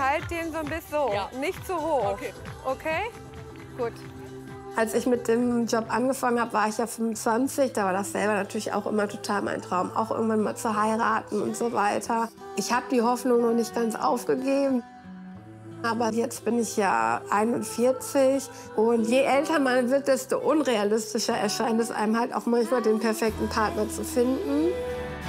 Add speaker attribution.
Speaker 1: halt den so ein bisschen so,
Speaker 2: Ja.
Speaker 1: nicht zu hoch.
Speaker 2: Okay.
Speaker 1: Okay? Gut.
Speaker 3: Als ich mit dem Job angefangen habe, war ich ja 25. Da war das selber natürlich auch immer total mein Traum, auch irgendwann mal zu heiraten und so weiter. Ich habe die Hoffnung noch nicht ganz aufgegeben. Aber jetzt bin ich ja 41 und je älter man wird, desto unrealistischer erscheint es einem halt auch manchmal, den perfekten Partner zu finden.